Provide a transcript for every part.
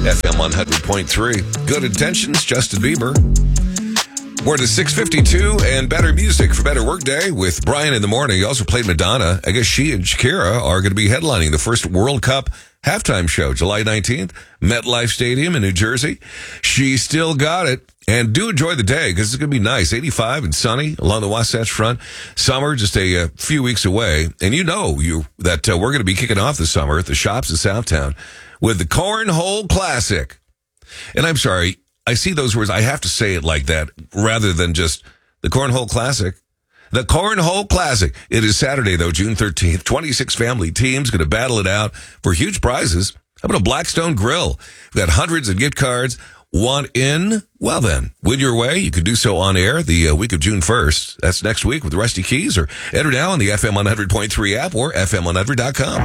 FM 100.3. Good Intentions, Justin Bieber. We're to 6:52 and better music for better workday with Brian in the morning. He also played Madonna. I guess she and Shakira are going to be headlining the first World Cup halftime show, July 19th, MetLife Stadium in New Jersey. She still got it. And do enjoy the day because it's going to be nice. 85 and sunny along the Wasatch Front. Summer just a few weeks away. And you know that we're going to be kicking off the summer at the shops in Southtown with the Cornhole Classic. And I'm sorry, I see those words. I have to say it like that rather than just the Cornhole Classic. The Cornhole Classic. It is Saturday, though, June 13th. 26 family teams going to battle it out for huge prizes. How about a Blackstone grill? We've got hundreds of gift cards. Want in? Well then, win your way. You can do so on air the week of June 1st. That's next week with Rusty Keys, or enter now on the FM 100.3 app or FM100.com.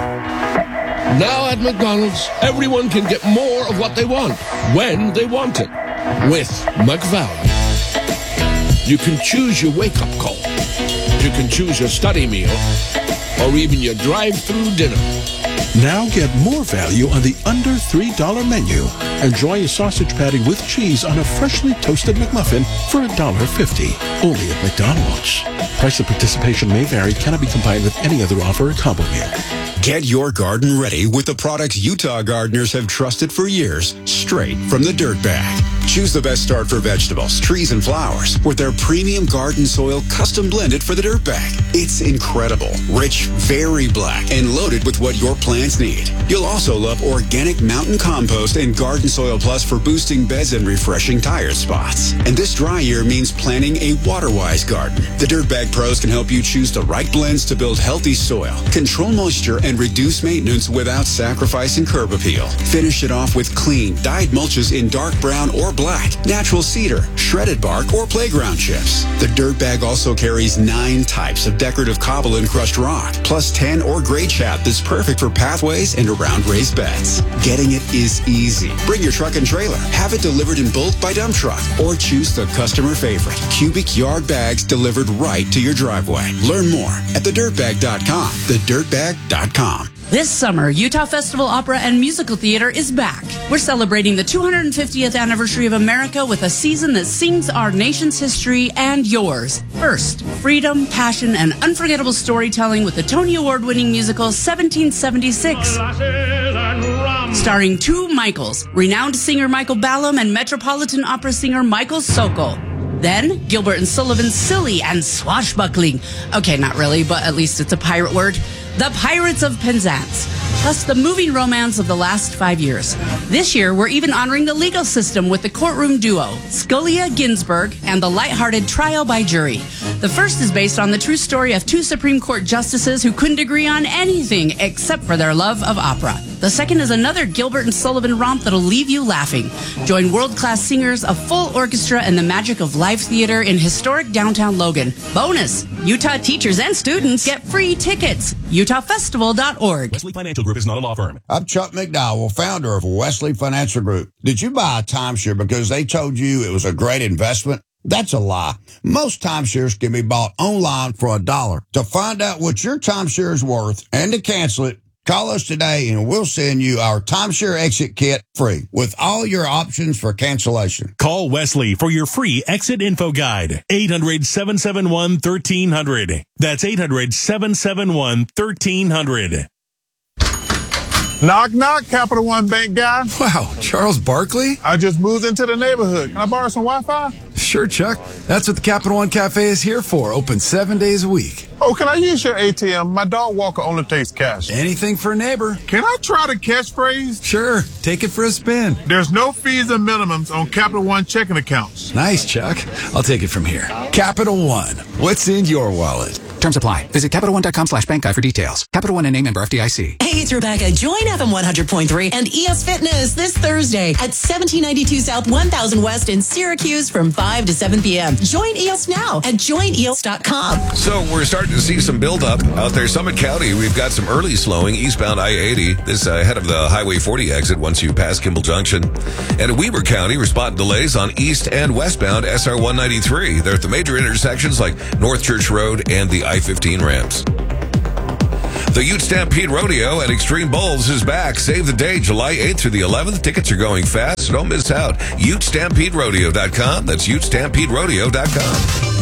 Now at McDonald's, everyone can get more of what they want, when they want it, with McValue. You can choose your wake-up call. You can choose your study meal, or even your drive-through dinner. Now get more value on the under $3 menu. Enjoy a sausage patty with cheese on a freshly toasted McMuffin for $1.50. Only at McDonald's. Price of participation may vary. Cannot be combined with any other offer or combo meal. Get your garden ready with the products Utah gardeners have trusted for years, straight from the Dirt Bag. Choose the best start for vegetables, trees, and flowers with their premium garden soil custom blended for the Dirt Bag. It's incredible, rich, very black, and loaded with what your plants need. You'll also love organic mountain compost and Garden Soil Plus for boosting beds and refreshing tired spots. And this dry year means planting a water-wise garden. The Dirt Bag Pros can help you choose the right blends to build healthy soil, control moisture, and reduce maintenance without sacrificing curb appeal. Finish it off with clean, dyed mulches in dark brown or black, natural cedar, shredded bark, or playground chips. The Dirt Bag also carries 9 types of decorative cobble and crushed rock, plus 10 or gray chat that's perfect for pathways and around raised beds. Getting it is easy. Bring your truck and trailer. Have it delivered in bulk by dump truck, or choose the customer favorite cubic yard bags delivered right to your driveway. Learn more at thedirtbag.com. Thedirtbag.com. This summer, Utah Festival Opera and Musical Theater is back. We're celebrating the 250th anniversary of America with a season that sings our nation's history and yours. First, freedom, passion, and unforgettable storytelling with the Tony Award-winning musical 1776. Starring two Michaels, renowned singer Michael Ballum and Metropolitan Opera singer Michael Sokol. Then, Gilbert and Sullivan's silly and swashbuckling. Okay, not really, but at least it's a pirate word. The Pirates of Penzance, plus the moving romance of the last 5 years. This year, we're even honoring the legal system with the courtroom duo, Scalia Ginsburg, and the lighthearted Trial by Jury. The first is based on the true story of 2 Supreme Court justices who couldn't agree on anything except for their love of opera. The second is another Gilbert and Sullivan romp that'll leave you laughing. Join world-class singers, a full orchestra, and the magic of live theater in historic downtown Logan. Bonus, Utah teachers and students get free tickets. UtahFestival.org. Wesley Financial Group is not a law firm. I'm Chuck McDowell, founder of Wesley Financial Group. Did you buy a timeshare because they told you it was a great investment? That's a lie. Most timeshares can be bought online for $1. To find out what your timeshare is worth and to cancel it, call us today and we'll send you our timeshare exit kit free with all your options for cancellation. Call Wesley for your free exit info guide. 800-771-1300. That's 800-771-1300. Knock, knock, Capital One Bank guy. Wow, Charles Barkley? I just moved into the neighborhood. Can I borrow some Wi-Fi? Sure, Chuck. That's what the Capital One Cafe is here for. Open 7 days a week. Oh, can I use your ATM? My dog walker only takes cash. Anything for a neighbor. Can I try the catchphrase? Sure. Take it for a spin. There's no fees and minimums on Capital One checking accounts. Nice, Chuck. I'll take it from here. Capital One. What's in your wallet? Terms apply. Visit CapitalOne.com/bank guide for details. Capital One and name member FDIC. Hey, it's Rebecca. Join FM 100.3 and ES Fitness this Thursday at 1792 South 1000 West in Syracuse from 5 to 7 p.m. Join EOS now at joineos.com. So we're starting to see some buildup out there. Summit County, we've got some early slowing eastbound I-80. This ahead of the Highway 40 exit once you pass Kimball Junction. And in Weber County, we're spotting delays on east and westbound SR 193. They're at the major intersections like North Church Road and the I-15 ramps. The Ute Stampede Rodeo at Extreme Bowls is back. Save the day, July 8th through the 11th. Tickets are going fast, so don't miss out. UteStampedeRodeo.com. That's UteStampedeRodeo.com.